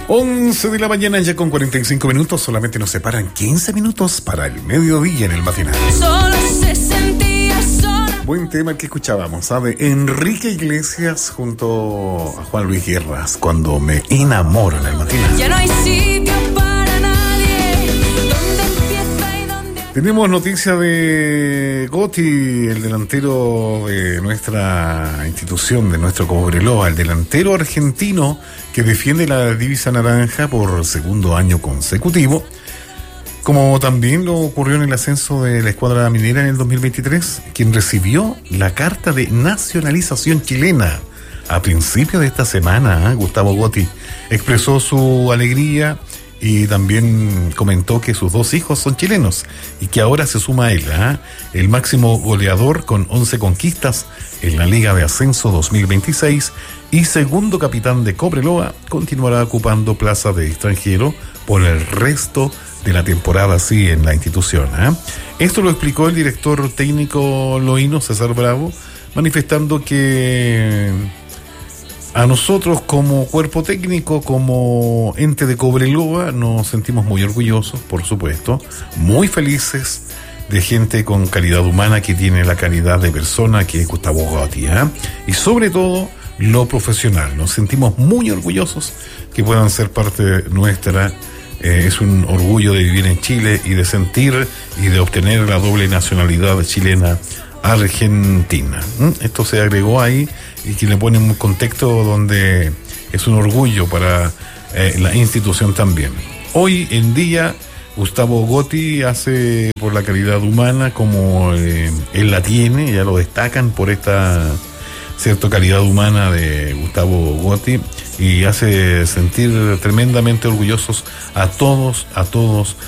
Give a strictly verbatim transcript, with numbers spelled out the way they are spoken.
once de la mañana ya con cuarenta y cinco minutos, solamente nos separan quince minutos para el mediodía en el matinal. Solo se sentía sola. Buen tema el que escuchábamos, ¿sabe? Enrique Iglesias junto a Juan Luis Guerras, Cuando me enamoro en el matinal. Ya no hay sitio para nadie. ¿Dónde empieza y dónde? Tenemos noticia de Gotti, el delantero de nuestra institución, de nuestro Cobreloa, el delantero argentino que defiende la divisa naranja por segundo año consecutivo, como también lo ocurrió en el ascenso de la escuadra minera en el dos mil veintitrés, quien recibió la carta de nacionalización chilena a principios de esta semana. ¿eh? Gustavo Gotti expresó su alegría y también comentó que sus dos hijos son chilenos y que ahora se suma a él, ¿eh? el máximo goleador con once conquistas en la Liga de Ascenso dos mil veintiséis y segundo capitán de Cobreloa, continuará ocupando plaza de extranjero por el resto de la temporada, sí, en la institución. ¿eh? Esto lo explicó el director técnico loíno, César Bravo, manifestando que a nosotros como cuerpo técnico, como ente de Cobreloa, nos sentimos muy orgullosos, por supuesto, muy felices de gente con calidad humana que tiene la calidad de persona que es Gustavo Gotti, ¿eh? y sobre todo lo profesional. Nos sentimos muy orgullosos que puedan ser parte nuestra. Eh, es un orgullo de vivir en Chile y de sentir y de obtener la doble nacionalidad chilena argentina. ¿Mm? Esto se agregó ahí y que le pone un contexto donde es un orgullo para eh, la institución también. Hoy en día Gustavo Gotti hace por la calidad humana como eh, él la tiene, ya lo destacan por esta cierta calidad humana de Gustavo Gotti y hace sentir tremendamente orgullosos a todos, a todos